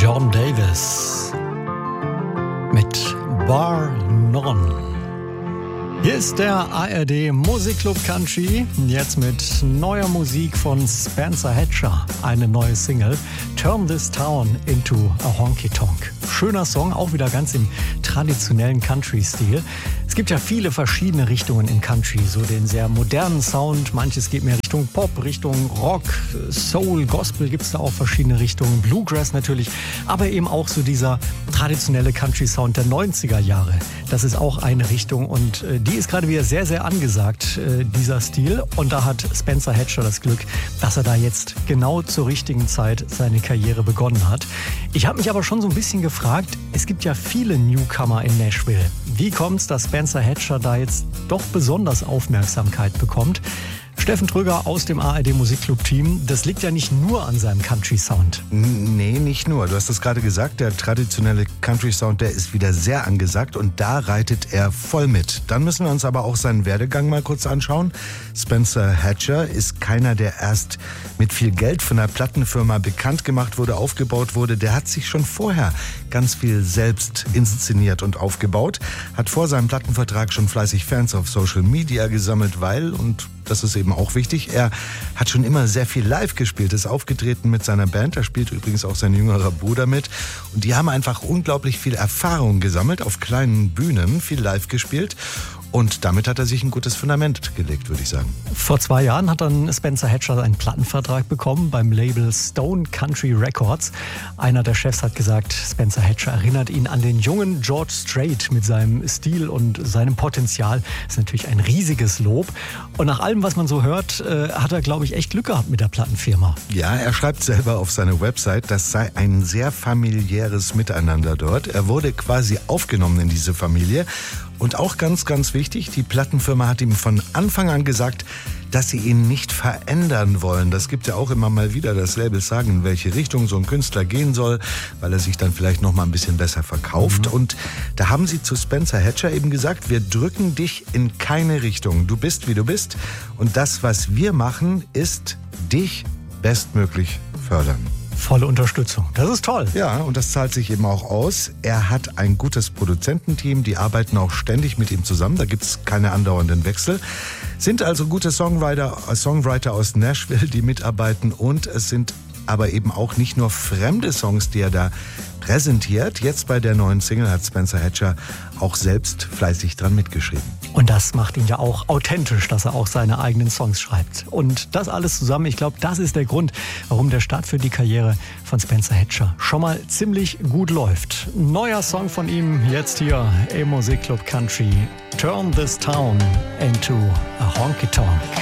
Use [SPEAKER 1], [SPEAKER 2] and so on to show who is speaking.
[SPEAKER 1] John Davis mit Bar None. Hier ist der ARD Musikclub Country, jetzt mit neuer Musik von Spencer Hatcher, eine neue Single, Turn This Town into a Honky Tonk. Schöner Song, auch wieder ganz im traditionellen Country-Stil. Es gibt ja viele verschiedene Richtungen im Country, so den sehr modernen Sound, manches geht mehr Richtung Pop, Richtung Rock, Soul, Gospel gibt es da auch verschiedene Richtungen, Bluegrass natürlich, aber eben auch so dieser traditionelle Country-Sound der 90er Jahre. Das ist auch eine Richtung und die ist gerade wieder sehr, sehr angesagt, dieser Stil. Und da hat Spencer Hatcher das Glück, dass er da jetzt genau zur richtigen Zeit seine Karriere begonnen hat. Ich habe mich aber schon so ein bisschen gefragt, es gibt ja viele Newcomer in Nashville. Wie kommt es, dass Spencer Hatcher da jetzt doch besonders Aufmerksamkeit bekommt? Steffen Trüger aus dem ARD Musikclub-Team, das liegt ja nicht nur an seinem Country-Sound.
[SPEAKER 2] Nee, nicht nur. Du hast es gerade gesagt, der traditionelle Country-Sound, der ist wieder sehr angesagt und da reitet er voll mit. Dann müssen wir uns aber auch seinen Werdegang mal kurz anschauen. Spencer Hatcher ist keiner, der erst mit viel Geld von einer Plattenfirma bekannt gemacht wurde, aufgebaut wurde. Der hat sich schon vorher ganz viel selbst inszeniert und aufgebaut, hat vor seinem Plattenvertrag schon fleißig Fans auf Social Media gesammelt, und das ist eben auch wichtig, er hat schon immer sehr viel live gespielt, ist aufgetreten mit seiner Band, da spielt übrigens auch sein jüngerer Bruder mit und die haben einfach unglaublich viel Erfahrung gesammelt, auf kleinen Bühnen, viel live gespielt. Und damit hat er sich ein gutes Fundament gelegt, würde ich sagen.
[SPEAKER 1] Vor 2 Jahren hat dann Spencer Hatcher einen Plattenvertrag bekommen beim Label Stone Country Records. Einer der Chefs hat gesagt, Spencer Hatcher erinnert ihn an den jungen George Strait mit seinem Stil und seinem Potenzial. Das ist natürlich ein riesiges Lob. Und nach allem, was man so hört, hat er, glaube ich, echt Glück gehabt mit der Plattenfirma.
[SPEAKER 2] Ja, er schreibt selber auf seine Website, das sei ein sehr familiäres Miteinander dort. Er wurde quasi aufgenommen in diese Familie. Und auch ganz, ganz wichtig, die Plattenfirma hat ihm von Anfang an gesagt, dass sie ihn nicht verändern wollen. Das gibt ja auch immer mal wieder, das Label sagen, in welche Richtung so ein Künstler gehen soll, weil er sich dann vielleicht noch mal ein bisschen besser verkauft. Und da haben sie zu Spencer Hatcher eben gesagt, wir drücken dich in keine Richtung. Du bist, wie du bist. Und das, was wir machen, ist dich bestmöglich fördern.
[SPEAKER 1] Volle Unterstützung. Das ist toll.
[SPEAKER 2] Ja, und das zahlt sich eben auch aus. Er hat ein gutes Produzententeam, die arbeiten auch ständig mit ihm zusammen. Da gibt es keine andauernden Wechsel. Sind also gute Songwriter aus Nashville, die mitarbeiten. Und es sind aber eben auch nicht nur fremde Songs, die er da präsentiert. Jetzt bei der neuen Single hat Spencer Hatcher auch selbst fleißig dran mitgeschrieben.
[SPEAKER 1] Und das macht ihn ja auch authentisch, dass er auch seine eigenen Songs schreibt. Und das alles zusammen, ich glaube, das ist der Grund, warum der Start für die Karriere von Spencer Hatcher schon mal ziemlich gut läuft. Neuer Song von ihm jetzt hier im Musikclub Country. Turn This Town into a Honky Tonk.